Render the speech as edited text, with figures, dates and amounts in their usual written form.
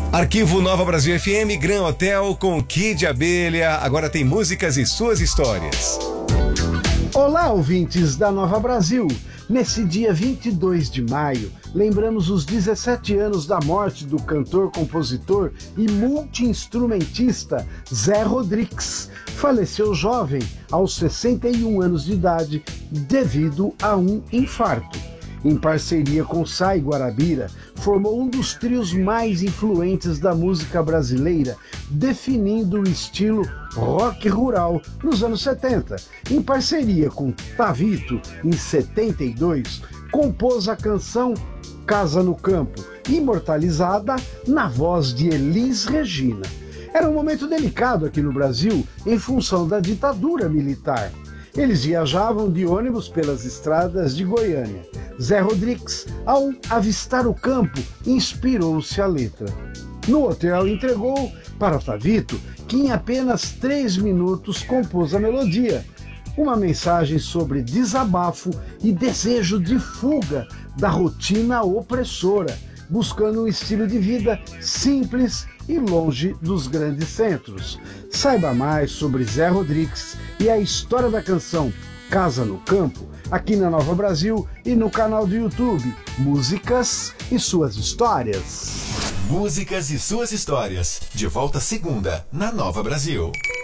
Arquivo Nova Brasil FM, Gran Hotel com Kid Abelha. Agora tem músicas e suas histórias. Olá, ouvintes da Nova Brasil. Nesse dia 22 de maio, lembramos os 17 anos da morte do cantor, compositor e multi-instrumentista Zé Rodrigues. Faleceu jovem, aos 61 anos de idade, devido a um infarto. Em parceria com Sai Guarabira, formou um dos trios mais influentes da música brasileira, definindo o estilo rock rural nos anos 70. Em parceria com Tavito, em 72, compôs a canção Casa no Campo, imortalizada na voz de Elis Regina. Era um momento delicado aqui no Brasil, em função da ditadura militar. Eles viajavam de ônibus pelas estradas de Goiânia. Zé Rodrigues, ao avistar o campo, inspirou-se a letra. No hotel entregou para Tavito, que em apenas 3 minutos compôs a melodia. Uma mensagem sobre desabafo e desejo de fuga da rotina opressora, buscando um estilo de vida simples e longe dos grandes centros. Saiba mais sobre Zé Rodrigues e a história da canção Casa no Campo, aqui na Nova Brasil e no canal do YouTube Músicas e Suas Histórias. Músicas e Suas Histórias, de volta segunda na Nova Brasil.